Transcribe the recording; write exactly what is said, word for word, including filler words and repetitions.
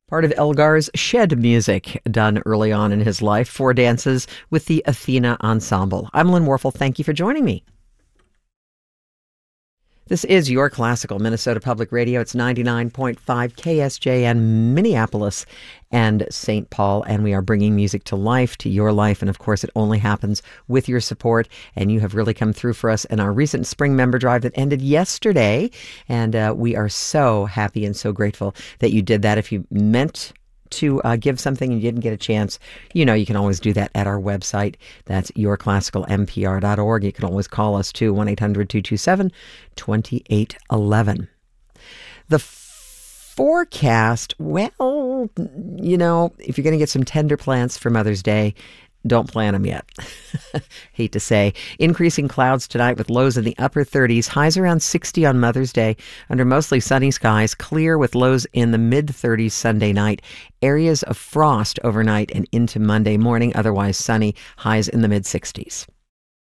Part of Elgar's shed music done early on in his life, four dances with the Athena Ensemble. I'm Lynn Warfel. Thank you for joining me. This is your classical Minnesota Public Radio. It's ninety-nine point five K S J N, Minneapolis and Saint Paul, and we are bringing music to life, to your life, and of course it only happens with your support, and you have really come through for us in our recent spring member drive that ended yesterday, and uh, we are so happy and so grateful that you did that. If you meant to uh, give something and you didn't get a chance, you know, you can always do that at our website. That's your classical m p r dot org. You can always call us too, one eight hundred two two seven two eight one one. The forecast, well, you know, if you're going to get some tender plants for Mother's Day, don't plant them yet. Hate to say. Increasing clouds tonight with lows in the upper thirties, highs around sixty on Mother's Day, under mostly sunny skies, clear with lows in the mid thirties Sunday night. Areas of frost overnight and into Monday morning, otherwise sunny, highs in the mid sixties.